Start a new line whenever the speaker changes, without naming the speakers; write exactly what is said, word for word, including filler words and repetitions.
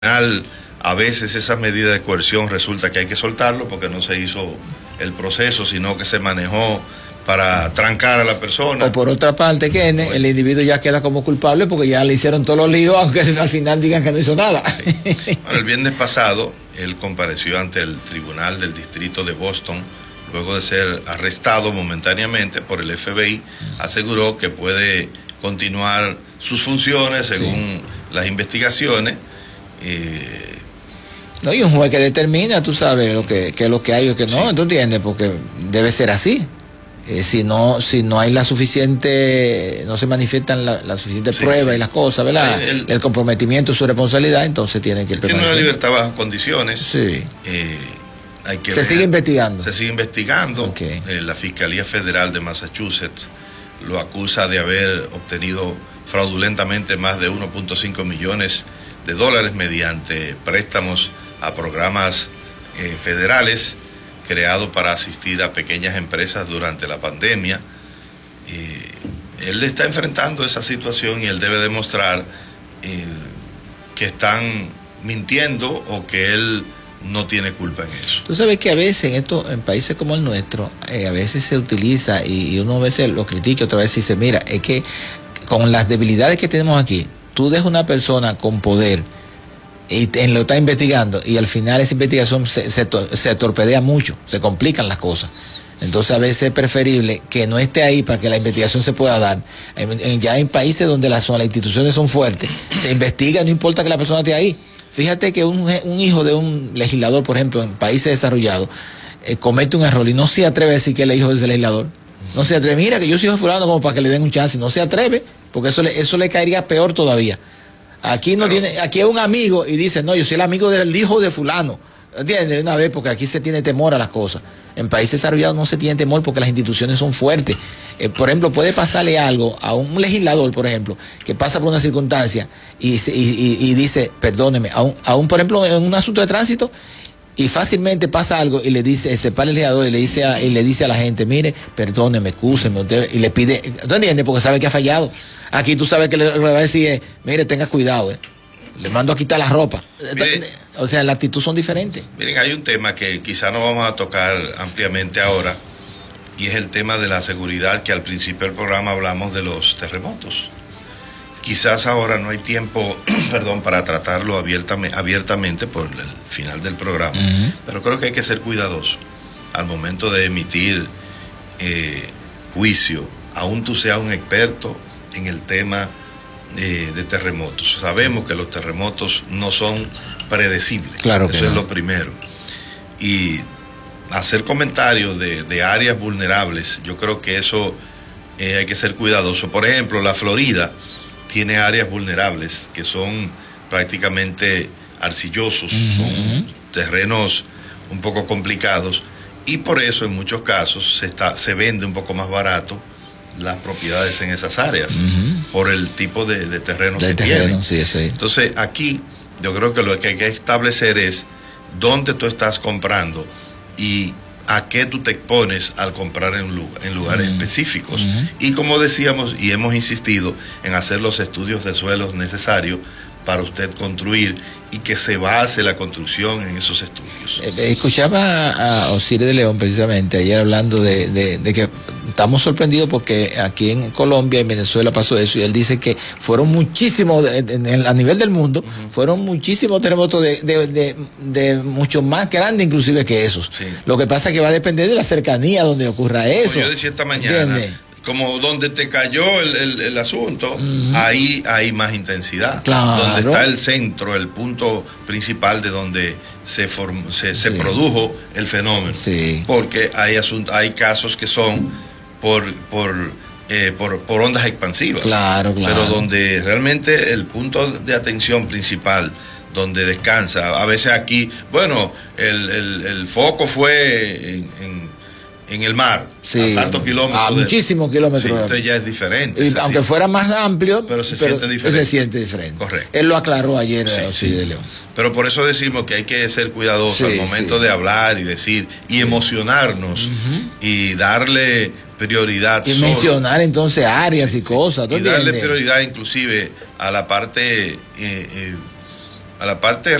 A veces esas medidas de coerción resulta que hay que soltarlo porque no se hizo el proceso, sino que se manejó para trancar a la persona.
O por otra parte, que bueno, el individuo ya queda como culpable porque ya le hicieron todos los líos, aunque al final digan que no hizo nada.
Sí. Bueno, el viernes pasado, él compareció ante el tribunal del distrito de Boston, luego de ser arrestado momentáneamente por el F B I, aseguró que puede continuar sus funciones según sí. las investigaciones. Eh,
No, y un juez que determina, tú sabes, lo que, que es lo que hay o que no, sí. ¿tú entiendes? Porque debe ser así. Eh, si no si no hay la suficiente, no se manifiestan la, la suficiente sí, prueba sí. y las cosas, ¿verdad? El, el comprometimiento, su responsabilidad, entonces tiene que
permanecer. Tiene una libertad bajo condiciones.
Sí.
Eh, hay que
se
ver,
sigue investigando.
Se sigue investigando.
Okay.
Eh, la Fiscalía Federal de Massachusetts lo acusa de haber obtenido fraudulentamente más de uno punto cinco millones de dólares mediante préstamos a programas eh, federales creados para asistir a pequeñas empresas durante la pandemia. Eh, él está enfrentando esa situación y él debe demostrar eh, que están mintiendo o que él no tiene culpa en eso.
Tú sabes que a veces en esto, en países como el nuestro, eh, a veces se utiliza y, y uno a veces lo critica, otra vez dice, mira, es que con las debilidades que tenemos aquí, tú dejas una persona con poder y te, lo está investigando y al final esa investigación se, se, se torpedea mucho, se complican las cosas. Entonces a veces es preferible que no esté ahí para que la investigación se pueda dar. En, en, ya en países donde las, las instituciones son fuertes, se investiga, no importa que la persona esté ahí. Fíjate que un, un hijo de un legislador, por ejemplo, en países desarrollados, eh, comete un error y no se atreve a decir que él es hijo de ese legislador. No se atreve, mira que yo soy hijo de fulano como para que le den un chance, no se atreve, porque eso le, eso le caería peor todavía. Aquí no Pero, tiene, aquí es un amigo y dice, no, yo soy el amigo del hijo de fulano. ¿Entiendes? Una vez, porque aquí se tiene temor a las cosas. En países desarrollados no se tiene temor porque las instituciones son fuertes. Eh, por ejemplo, puede pasarle algo a un legislador, por ejemplo, que pasa por una circunstancia y, y, y, y dice, perdóneme, a un, a un, por ejemplo, en un asunto de tránsito, y fácilmente pasa algo y le dice, se para el legislador y le dice a, y le dice a la gente, mire, perdóneme, excúseme, usted, y le pide, ¿tú entiendes? Porque sabe que ha fallado. Aquí tú sabes que le, le va a decir, eh, mire, tenga cuidado, eh. le mando a quitar la ropa. Miren, o sea, la actitud son diferentes.
Miren, hay un tema que quizá no vamos a tocar ampliamente ahora, y es el tema de la seguridad, que al principio del programa hablamos de los terremotos. Quizás ahora no hay tiempo, perdón, para tratarlo abiertamente, abiertamente por el final del programa, uh-huh. pero creo que hay que ser cuidadoso al momento de emitir eh, juicio, aún tú seas un experto en el tema eh, de terremotos. Sabemos que los terremotos no son predecibles,
claro que
eso
no.
es lo primero. Y hacer comentarios de, de áreas vulnerables, yo creo que eso eh, hay que ser cuidadoso. Por ejemplo, la Florida tiene áreas vulnerables que son prácticamente arcillosos, uh-huh. son terrenos un poco complicados, y por eso en muchos casos se, está, se vende un poco más barato las propiedades en esas áreas, uh-huh. por el tipo de, de terreno
de
que
terreno,
tienen.
Sí, sí.
Entonces aquí yo creo que lo que hay que establecer es dónde tú estás comprando y a qué tú te expones al comprar en, lugar, en lugares uh-huh. específicos. Uh-huh. Y como decíamos y hemos insistido en hacer los estudios de suelos necesarios para usted construir y que se base la construcción en esos estudios.
Eh, escuchaba a Osiris de León precisamente ayer hablando de, de, de que estamos sorprendidos porque aquí en Colombia y en Venezuela pasó eso, y él dice que fueron muchísimos, a nivel del mundo, uh-huh. fueron muchísimos terremotos de, de, de, de mucho más grandes inclusive que esos.
Sí.
Lo que pasa es que va a depender de la cercanía donde ocurra eso.
Como yo decía esta mañana, ¿entiendes? Como donde te cayó el, el, el asunto, uh-huh. ahí hay más intensidad.
Claro.
Donde está el centro, el punto principal de donde se, form, se, se sí. produjo el fenómeno.
Sí.
Porque hay, asunto, hay casos que son por, por, eh, por, por ondas expansivas.
Claro, claro.
Pero donde realmente el punto de atención principal, donde descansa, a veces aquí, bueno, el, el, el foco fue en, en en el mar,
sí,
a tantos kilómetros.
A
de,
muchísimos kilómetros.
Sí, entonces ya es diferente.
Y, aunque así. fuera más amplio,
pero se
pero
siente diferente.
Se siente diferente.
Correcto.
Él lo aclaró ayer, sí, sí.
de
León.
Pero por eso decimos que hay que ser cuidadosos sí, al momento sí. de hablar y decir, y sí. emocionarnos, uh-huh. y darle prioridad.
Y solo. mencionar entonces áreas sí, y cosas.
Y darle prioridad inclusive a la parte... Eh, eh, a la parte